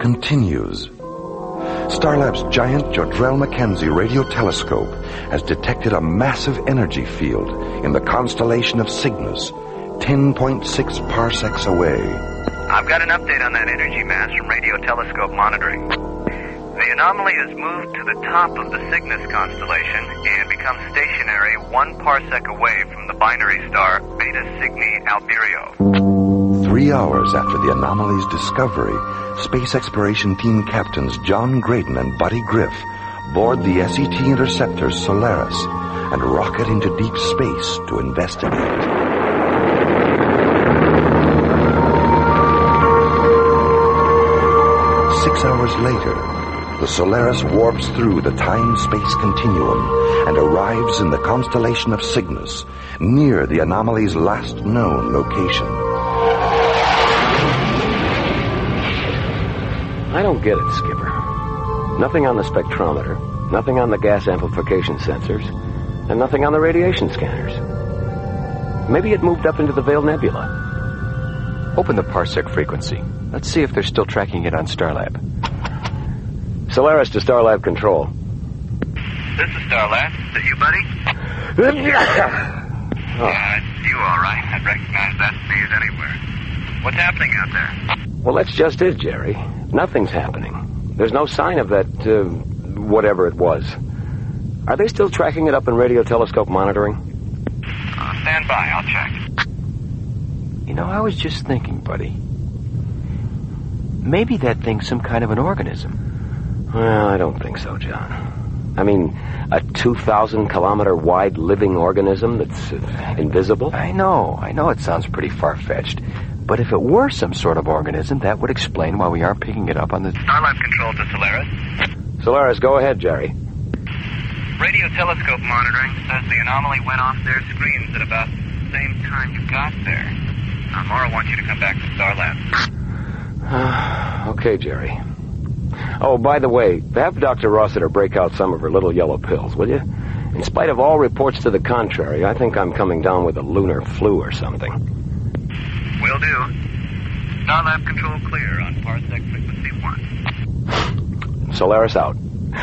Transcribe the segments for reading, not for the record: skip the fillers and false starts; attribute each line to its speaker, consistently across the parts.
Speaker 1: continues. Starlab's giant Jodrell Mackenzie radio telescope has detected a massive energy field in the constellation of Cygnus, 10.6 parsecs away.
Speaker 2: I've got an update on that energy mass from radio telescope monitoring. The anomaly has moved to the top of the Cygnus constellation and become stationary 1 parsec away from the binary star Beta Cygni Albireo.
Speaker 1: 3 hours after the anomaly's discovery, Space Exploration Team Captains John Graydon and Buddy Griff board the SET interceptor Solaris and rocket into deep space to investigate. Hours later, the Solaris warps through the time-space continuum and arrives in the constellation of Cygnus, near the anomaly's last known location.
Speaker 3: I don't get it, Skipper. Nothing on the spectrometer, nothing on the gas amplification sensors, and nothing on the radiation scanners. Maybe it moved up into the Veil Nebula.
Speaker 4: Open the parsec frequency. Let's see if they're still tracking it on Starlab.
Speaker 3: Solaris to Starlab Control.
Speaker 2: This is Starlab. Is it you, buddy? Yeah, it's you, all right. I'd recognize that sneeze anywhere. What's happening out there?
Speaker 3: Well, that's just it, Jerry. Nothing's happening. There's no sign of that, whatever it was. Are they still tracking it up in radio telescope monitoring?
Speaker 2: Stand by. I'll check.
Speaker 4: You know, I was just thinking, buddy. Maybe that thing's some kind of an organism.
Speaker 3: Well, I don't think so, John. I mean, a 2,000-kilometer wide living organism that's invisible?
Speaker 4: I know it sounds pretty far-fetched. But if it were some sort of organism, that would explain why we aren't picking it up on the...
Speaker 2: Starlab Control to Solaris.
Speaker 3: Solaris, go ahead, Jerry.
Speaker 2: Radio telescope monitoring says the anomaly went off their screens at about the same time you got there. Mara wants you to come back to Starlab.
Speaker 3: Okay, Jerry. Oh, by the way, have Dr. Rossiter break out some of her little yellow pills, will you? In spite of all reports to the contrary, I think I'm coming down with a lunar flu or something.
Speaker 2: Will do. Starlab Control clear on parsec frequency 1.
Speaker 3: Solaris out.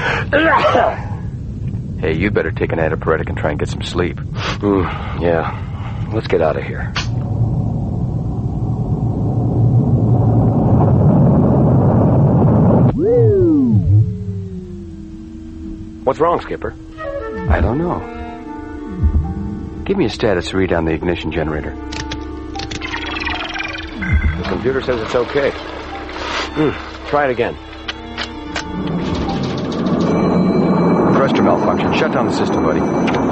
Speaker 4: Hey, you better take an antipyretic and try and get some sleep.
Speaker 3: Yeah. Let's get out of here. What's wrong, Skipper?
Speaker 4: I don't know. Give me a status read on the ignition generator.
Speaker 3: The computer says it's okay. Try it again.
Speaker 4: Thruster malfunction. Shut down the system, buddy.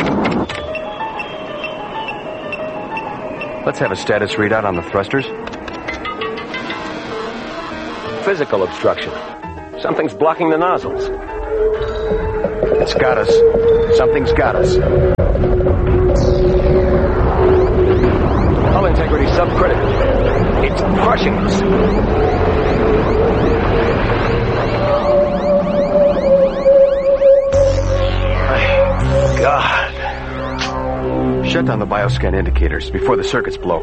Speaker 4: Let's have a status readout on the thrusters.
Speaker 3: Physical obstruction. Something's blocking the nozzles.
Speaker 4: It's got us. Something's got us.
Speaker 3: Hull integrity subcritical. It's crushing us. My God.
Speaker 4: Shut down the bioscan indicators before the circuits blow.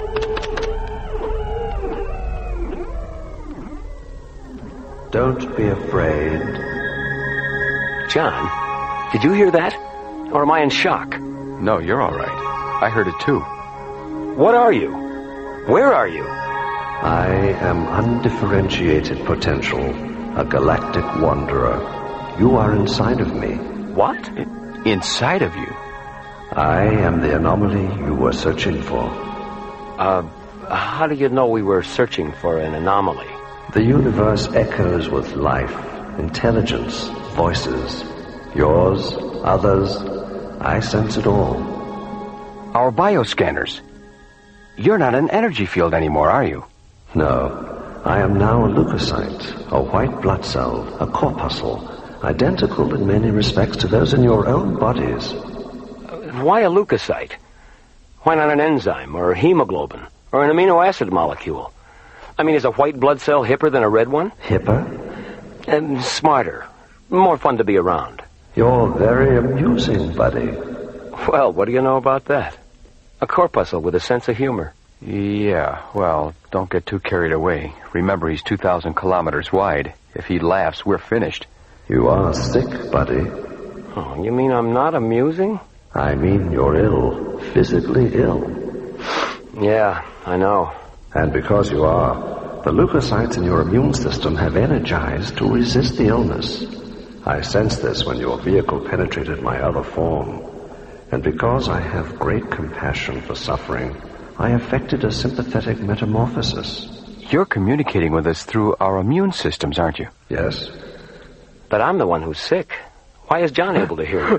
Speaker 5: Don't be afraid.
Speaker 3: John, did you hear that? Or am I in shock?
Speaker 4: No, you're all right. I heard it too.
Speaker 3: What are you? Where are you?
Speaker 5: I am undifferentiated potential, a galactic wanderer. You are inside of me.
Speaker 3: What?
Speaker 4: Inside of you?
Speaker 5: I am the anomaly you were searching for.
Speaker 3: How do you know we were searching for an anomaly?
Speaker 5: The universe echoes with life, intelligence, voices. Yours, others, I sense it all.
Speaker 4: Our bioscanners. You're not an energy field anymore, are you?
Speaker 5: No. I am now a leukocyte, a white blood cell, a corpuscle, identical in many respects to those in your own bodies.
Speaker 3: Why a leukocyte? Why not an enzyme, or hemoglobin, or an amino acid molecule? I mean, is a white blood cell hipper than a red one?
Speaker 5: Hipper?
Speaker 3: And smarter. More fun to be around.
Speaker 5: You're very amusing, buddy.
Speaker 3: Well, what do you know about that? A corpuscle with a sense of humor.
Speaker 4: Yeah, well, don't get too carried away. Remember, he's 2,000 kilometers wide. If he laughs, we're finished.
Speaker 5: You are sick, buddy.
Speaker 3: Oh, you mean I'm not amusing?
Speaker 5: I mean you're ill. Physically ill.
Speaker 3: Yeah, I know.
Speaker 5: And because you are, the leukocytes in your immune system have energized to resist the illness. I sensed this when your vehicle penetrated my other form. And because I have great compassion for suffering, I effected a sympathetic metamorphosis.
Speaker 4: You're communicating with us through our immune systems, aren't you?
Speaker 5: Yes.
Speaker 3: But I'm the one who's sick. Why is John able to hear you?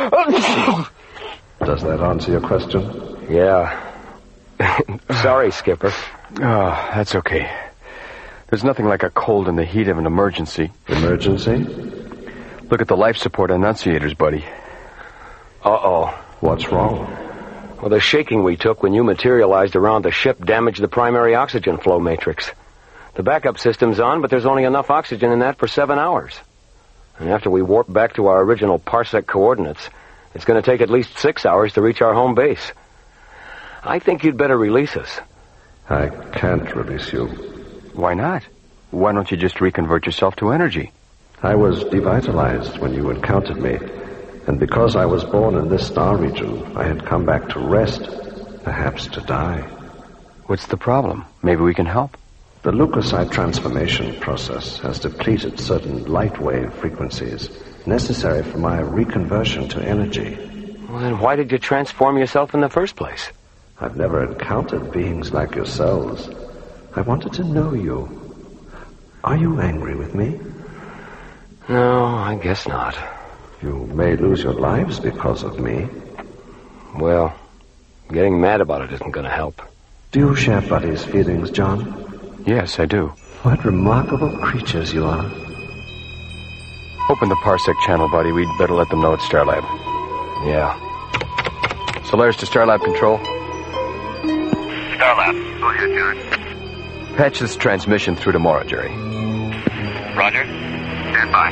Speaker 5: Does that answer your question?
Speaker 3: Yeah. Sorry, Skipper.
Speaker 4: Oh, that's okay. There's nothing like a cold in the heat of an emergency.
Speaker 5: Emergency?
Speaker 4: Look at the life support annunciators, buddy.
Speaker 3: Uh-oh.
Speaker 5: What's wrong?
Speaker 3: Well, the shaking we took when you materialized around the ship damaged the primary oxygen flow matrix. The backup system's on, but there's only enough oxygen in that for 7 hours. And after we warp back to our original parsec coordinates, it's going to take at least 6 hours to reach our home base. I think you'd better release us.
Speaker 5: I can't release you.
Speaker 4: Why not? Why don't you just reconvert yourself to energy?
Speaker 5: I was devitalized when you encountered me, and because I was born in this star region, I had come back to rest, perhaps to die.
Speaker 4: What's the problem? Maybe we can help.
Speaker 5: The leukocyte transformation process has depleted certain light wave frequencies necessary for my reconversion to energy.
Speaker 3: Well, then why did you transform yourself in the first place?
Speaker 5: I've never encountered beings like yourselves. I wanted to know you. Are you angry with me?
Speaker 3: No, I guess not.
Speaker 5: You may lose your lives because of me.
Speaker 3: Well, getting mad about it isn't going to help.
Speaker 5: Do you share Buddy's feelings, John?
Speaker 4: Yes, I do.
Speaker 5: What remarkable creatures you are.
Speaker 4: Open the parsec channel, buddy. We'd better let them know it's Starlab.
Speaker 3: Yeah.
Speaker 4: Solaris to Starlab control.
Speaker 2: Starlab, go ahead, John.
Speaker 4: Patch this transmission through tomorrow, Jerry.
Speaker 2: Roger. Stand by.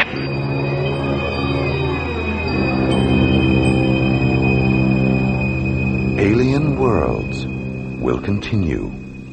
Speaker 1: Alien Worlds will continue.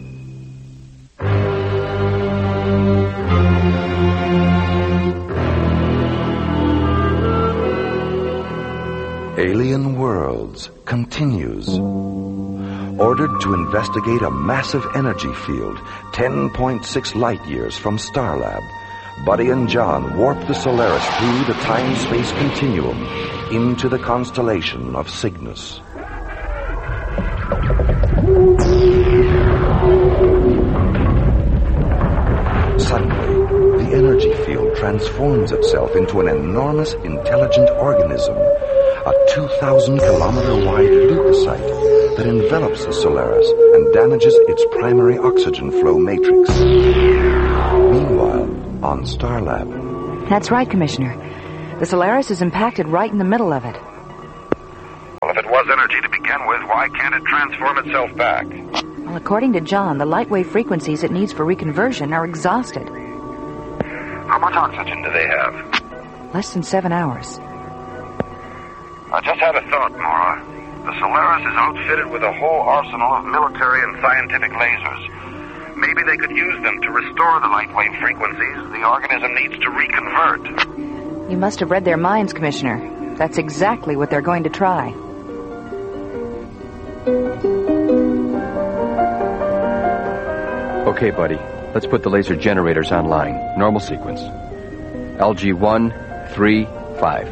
Speaker 1: Alien Worlds continues. Ordered to investigate a massive energy field 10.6 light years from Starlab, Buddy and John warp the Solaris through the time-space continuum into the constellation of Cygnus. Suddenly, the energy field transforms itself into an enormous intelligent organism, a 2,000-kilometer-wide leukocyte that envelops the Solaris and damages its primary oxygen flow matrix. Meanwhile, on Starlab...
Speaker 6: That's right, Commissioner. The Solaris is impacted right in the middle of it.
Speaker 7: Well, if it was energy to begin with, why can't it transform itself back?
Speaker 6: Well, according to John, the light wave frequencies it needs for reconversion are exhausted.
Speaker 7: How much oxygen do they have?
Speaker 6: Less than 7 hours.
Speaker 7: I just had a thought, Nora. The Solaris is outfitted with a whole arsenal of military and scientific lasers. Maybe they could use them to restore the light wave frequencies the organism needs to reconvert.
Speaker 6: You must have read their minds, Commissioner. That's exactly what they're going to try.
Speaker 4: Okay, buddy. Let's put the laser generators online. Normal sequence. LG 1, 3, 5.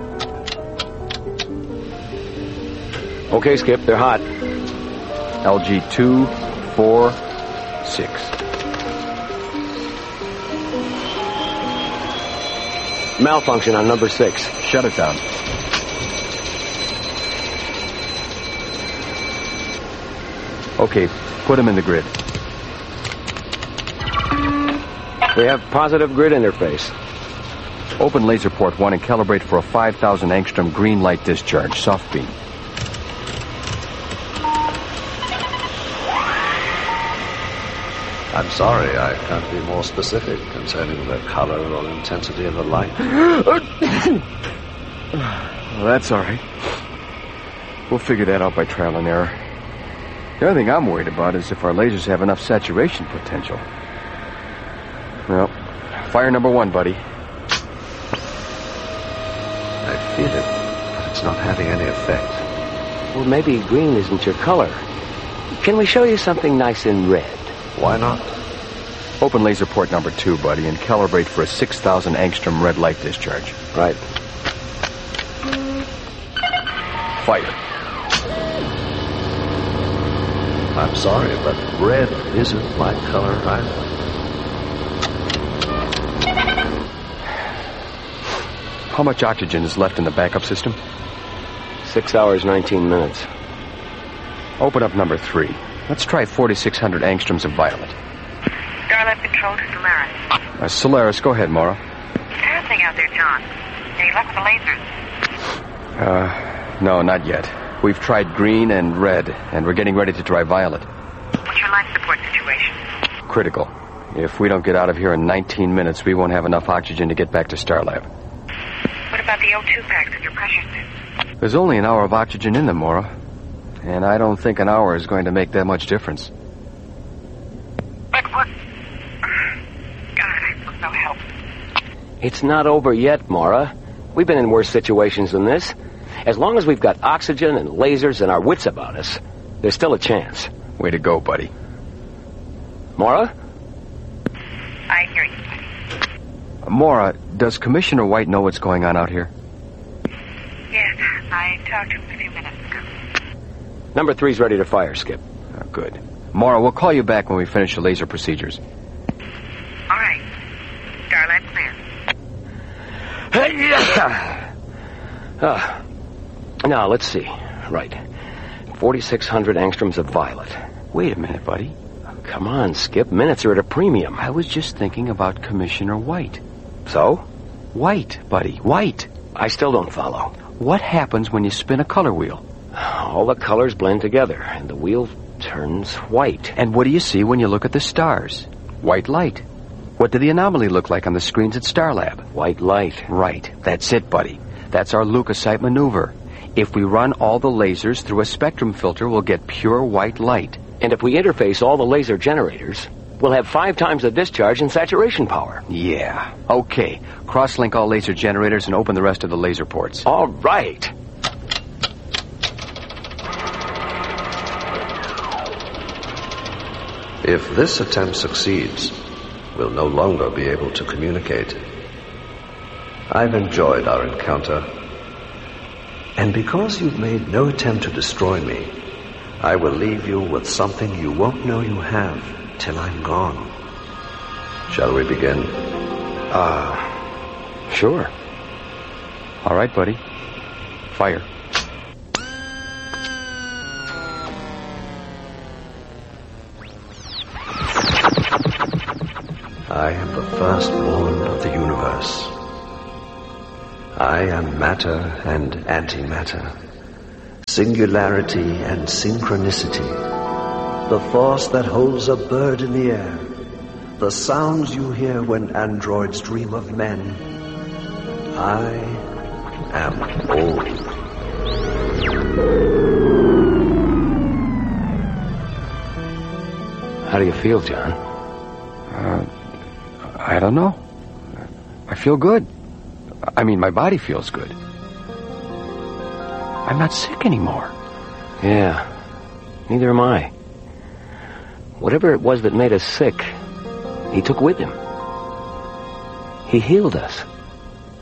Speaker 3: Okay, Skip, they're hot.
Speaker 4: LG 2, 4, 6.
Speaker 3: Malfunction on number 6.
Speaker 4: Shut it down. Okay, put them in the grid.
Speaker 3: We have positive grid interface.
Speaker 4: Open laser port 1 and calibrate for a 5,000 angstrom green light discharge, soft beam.
Speaker 5: I'm sorry, I can't be more specific concerning the color or intensity of the light.
Speaker 4: Well, that's all right. We'll figure that out by trial and error. The only thing I'm worried about is if our lasers have enough saturation potential. Well, fire number 1, buddy.
Speaker 5: I feel it, but it's not having any effect.
Speaker 3: Well, maybe green isn't your color. Can we show you something nice in red?
Speaker 5: Why not?
Speaker 4: Open laser port number 2, buddy, and calibrate for a 6,000 angstrom red light discharge.
Speaker 3: Right.
Speaker 4: Fire.
Speaker 5: I'm sorry, but red isn't my color either.
Speaker 4: How much oxygen is left in the backup system?
Speaker 3: 6 hours, 19 minutes.
Speaker 4: Open up number 3. Let's try 4,600 angstroms of violet.
Speaker 8: Starlab Control to Solaris.
Speaker 4: Solaris, go ahead, Mara.
Speaker 8: Passing out there, John. Any luck with the lasers?
Speaker 4: No, not yet. We've tried green and red, and we're getting ready to try violet.
Speaker 8: What's your life support situation?
Speaker 4: Critical. If we don't get out of here in 19 minutes, we won't have enough oxygen to get back to Starlab.
Speaker 8: What about the O2 packs and your pressure suits?
Speaker 4: There's only an hour of oxygen in them, Mara. And I don't think an hour is going to make that much difference.
Speaker 8: But what? God, I feel no help.
Speaker 3: It's not over yet, Mara. We've been in worse situations than this. As long as we've got oxygen and lasers and our wits about us, there's still a chance.
Speaker 4: Way to go, buddy.
Speaker 3: Mara?
Speaker 8: I hear you, buddy.
Speaker 4: Mara, does Commissioner White know what's going on out here?
Speaker 8: Yes, I talked to him a few minutes ago.
Speaker 3: Number 3's ready to fire, Skip.
Speaker 4: Oh, good. Mara, we'll call you back when we finish the laser procedures.
Speaker 8: All right. Starlight clear.
Speaker 3: Now, let's see. Right. 4,600 angstroms of violet.
Speaker 4: Wait a minute, buddy.
Speaker 3: Come on, Skip. Minutes are at a premium.
Speaker 4: I was just thinking about Commissioner White.
Speaker 3: So?
Speaker 4: White, buddy. White.
Speaker 3: I still don't follow.
Speaker 4: What happens when you spin a color wheel?
Speaker 3: All the colors blend together, and the wheel turns white.
Speaker 4: And what do you see when you look at the stars? White light. What did the anomaly look like on the screens at Starlab?
Speaker 3: White light.
Speaker 4: Right. That's it, buddy. That's our leukocyte maneuver. If we run all the lasers through a spectrum filter, we'll get pure white light.
Speaker 3: And if we interface all the laser generators, we'll have 5 times the discharge and saturation power.
Speaker 4: Yeah. Okay. Cross-link all laser generators and open the rest of the laser ports.
Speaker 3: All right.
Speaker 5: If this attempt succeeds, we'll no longer be able to communicate. I've enjoyed our encounter. And because you've made no attempt to destroy me, I will leave you with something you won't know you have till I'm gone. Shall we begin?
Speaker 3: Sure.
Speaker 4: All right, buddy. Fire.
Speaker 5: I am the firstborn of the universe. I am matter and antimatter, singularity and synchronicity, the force that holds a bird in the air, the sounds you hear when androids dream of men. I am all.
Speaker 3: How do you feel, John?
Speaker 4: I don't know. I feel good. I mean, my body feels good. I'm not sick anymore.
Speaker 3: Yeah, neither am I. Whatever it was that made us sick, he took with him. He healed us.